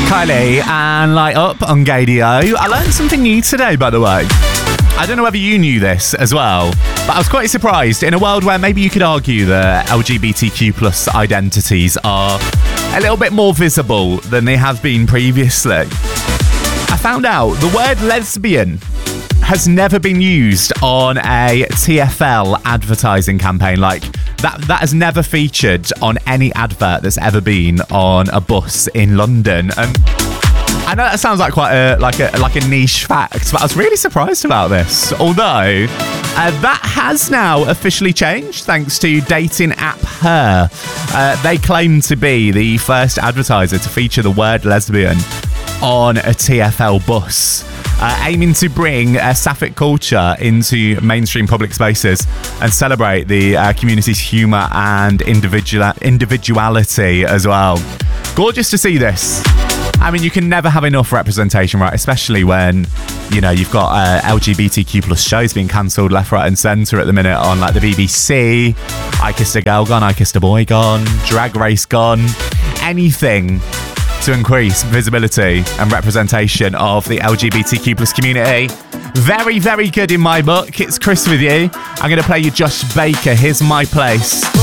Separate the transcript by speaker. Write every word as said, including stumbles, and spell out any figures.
Speaker 1: Kylie and Light Up on Gadio. I learned something new today, by the way. I don't know whether you knew this as well, but I was quite surprised. In a world where maybe you could argue that L G B T Q plus identities are a little bit more visible than they have been previously, I found out the word lesbian has never been used on a T F L advertising campaign. Like, that that has never featured on any advert that's ever been on a bus in London. And I know that sounds like quite a like a like a niche fact, but I was really surprised about this. Although uh, that has now officially changed thanks to dating app Her. Uh, they claim to be the first advertiser to feature the word lesbian on a T F L bus, uh, aiming to bring uh, sapphic culture into mainstream public spaces and celebrate the uh, community's humour and individual individuality as well. Gorgeous to see this. I mean, you can never have enough representation, right? Especially when, you know, you've got uh, L G B T Q plus shows being cancelled left, right and centre at the minute on like the B B C. I Kissed a Girl gone, I Kissed a Boy gone, Drag Race gone, anything to increase visibility and representation of the L G B T Q plus community. Very, very good in my book. It's Chris with you. I'm going to play you Josh Baker. Here's My Place.